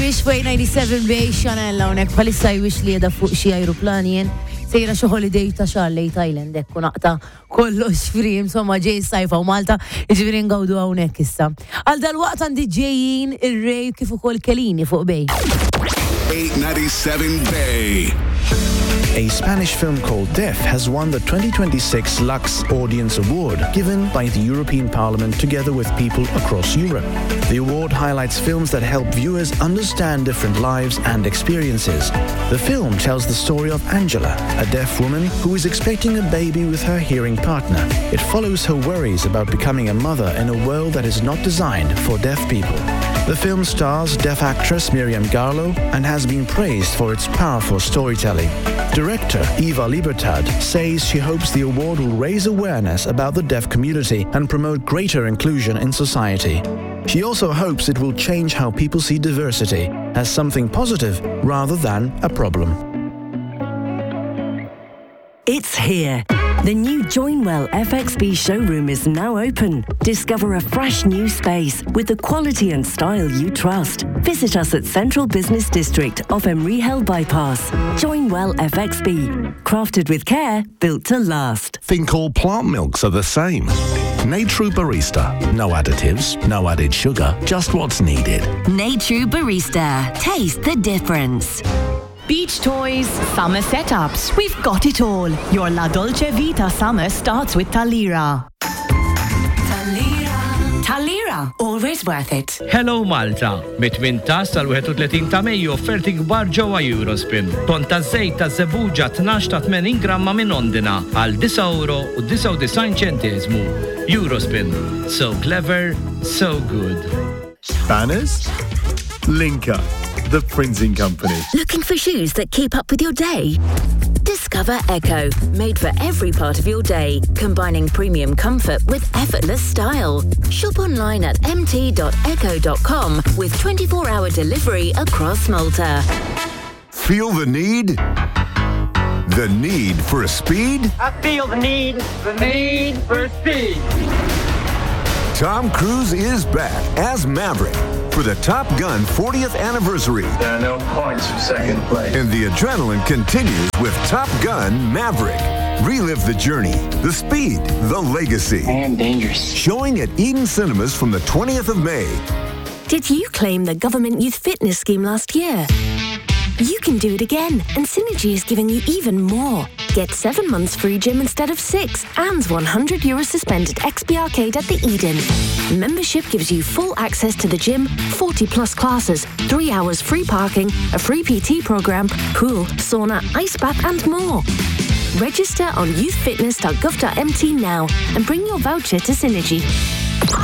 wish way 97 bej Chanel hawnhekk bħalissa I wish li jeda fuq xi ajruplanien sejra xi holiday ta' Charlie Thailand ekku naqta kollox free insomma ġej sajfa u Malta jiġifieri ngawdu hawnhekk issa. Għal dalwaqt għandi ġejjin ir-rej kif ukoll kelini fuq bej. 897 Bay. A Spanish film called Deaf has won the 2026 Lux Audience Award given by the European Parliament together with people across Europe. The award highlights films that help viewers understand different lives and experiences. The film tells the story of Angela, a deaf woman who is expecting a baby with her hearing partner. It follows her worries about becoming a mother in a world that is not designed for deaf people. The film stars deaf actress Miriam Garlow and has been praised for its powerful storytelling. Director Eva Libertad says she hopes the award will raise awareness about the deaf community and promote greater inclusion in society. She also hopes it will change how people see diversity as something positive rather than a problem. It's here. The new Joinwell FXB showroom is now open. Discover a fresh new space with the quality and style you trust. Visit us at Central Business District off Emery Hill Bypass. Joinwell FXB. Crafted with care, built to last. Think all plant milks are the same. Natru Barista. No additives, no added sugar, just what's needed. Natru Barista. Taste the difference. Beach toys, summer setups, we've got it all. Your La Dolce Vita summer starts with Talira. Talira, always worth it. Hello Malta, mit-18 sal-31 ta' Mejju offerti kbar ġewwa Eurospin. Ton ta' żejt ta' żebuġa 12 ta' 80 gramma minn Ondina għal €9.99. Eurospin, so clever, so good. Banners? Linka, the printing company. Looking for shoes that keep up with your day? Discover Echo, made for every part of your day, combining premium comfort with effortless style. Shop online at mt.echo.com with 24-hour delivery across Malta. Feel the need? The need for speed? I feel the need for speed. Tom Cruise is back as Maverick for the Top Gun 40th anniversary. There are no points for second place. And the adrenaline continues with Top Gun Maverick. Relive the journey, the speed, the legacy. I am dangerous. Showing at Eden Cinemas from the 20th of May. Did you claim the Government Youth Fitness Scheme last year? You can do it again, and Synergy is giving you even more. Get 7 months free gym instead of 6, and €100 suspended XP Arcade at the Eden. Membership gives you full access to the gym, 40+ classes, 3 hours free parking, a free PT program, pool, sauna, ice bath, and more. Register on youthfitness.gov.mt now and bring your voucher to Synergy.